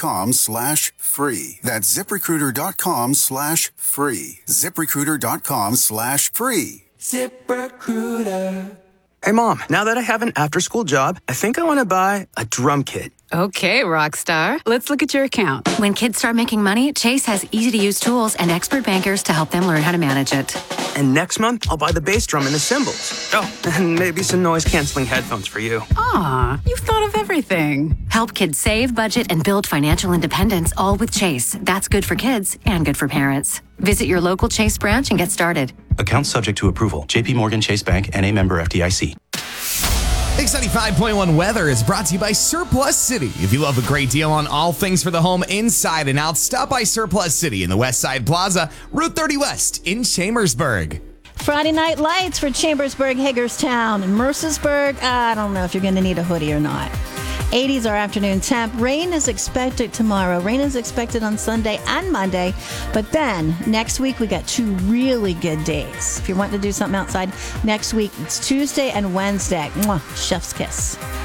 ZipRecruiter.com/free. That's ZipRecruiter.com/free. ZipRecruiter.com/free. ZipRecruiter. Hey, Mom, now that I have an after-school job, I think I want to buy a drum kit. Okay, Rockstar. Let's look at your account. When kids start making money, Chase has easy-to-use tools and expert bankers to help them learn how to manage it. And next month, I'll buy the bass drum and the cymbals. Oh, and maybe some noise-canceling headphones for you. Aw, you've thought of everything. Help kids save, budget, and build financial independence, all with Chase. That's good for kids and good for parents. Visit your local Chase branch and get started. Account subject to approval. JP Morgan Chase Bank, N.A. member FDIC. Mix 95.1 weather is brought to you by Surplus City. If you love a great deal on all things for the home inside and out, stop by Surplus City in the West Side Plaza, Route 30 West in Chambersburg. Friday night lights for Chambersburg, Hagerstown, and Mercersburg. I don't know if you're going to need a hoodie or not. 80s our afternoon temp. Rain is expected tomorrow. Rain is expected on Sunday and Monday. But then next week we got 2 really good days. If you're wanting to do something outside next week, it's Tuesday and Wednesday. Mwah, chef's kiss.